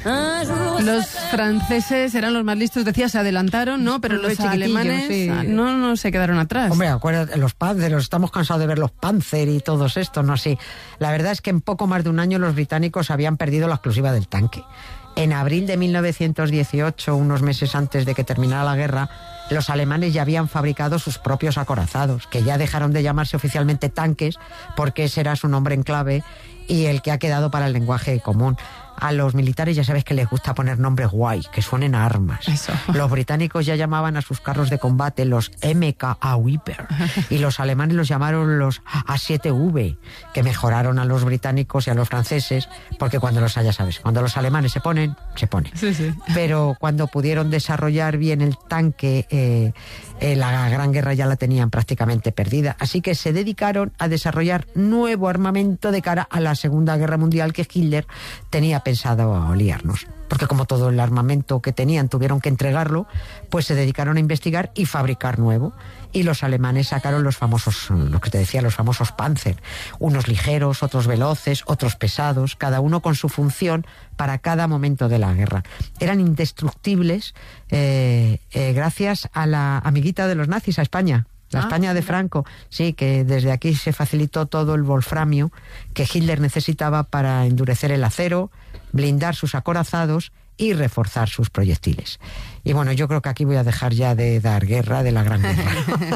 Los franceses eran los más listos, decía, se adelantaron, ¿no? Pero los alemanes sí, no se quedaron atrás. Hombre, acuérdate, los Panzer, estamos cansados de ver los Panzer y todos estos, ¿no? Sí. La verdad es que en poco más de un año los británicos habían perdido la exclusiva del tanque. En abril de 1918, unos meses antes de que terminara la guerra, los alemanes ya habían fabricado sus propios acorazados, que ya dejaron de llamarse oficialmente tanques, porque ese era su nombre en clave y el que ha quedado para el lenguaje común. A los militares ya sabes que les gusta poner nombres guay, que suenen a armas. Eso. Los británicos ya llamaban a sus carros de combate los MK Viper y los alemanes los llamaron los A7V, que mejoraron a los británicos y a los franceses, porque cuando los alemanes se ponen. Sí, sí. Pero cuando pudieron desarrollar bien el tanque, la Gran Guerra ya la tenían prácticamente perdida. Así que se dedicaron a desarrollar nuevo armamento de cara a la Segunda Guerra Mundial que Hitler tenía pensado liarnos. Porque como todo el armamento que tenían tuvieron que entregarlo, pues se dedicaron a investigar y fabricar nuevo. Y los alemanes sacaron los famosos, lo que te decía, los famosos Panzer. Unos ligeros, otros veloces, otros pesados, cada uno con su función para cada momento de la guerra. Eran indestructibles gracias a la amiguita de los nazis, a España. La España de Franco, sí, que desde aquí se facilitó todo el wolframio que Hitler necesitaba para endurecer el acero, blindar sus acorazados y reforzar sus proyectiles. Y bueno, yo creo que aquí voy a dejar ya de dar guerra de la Gran Guerra.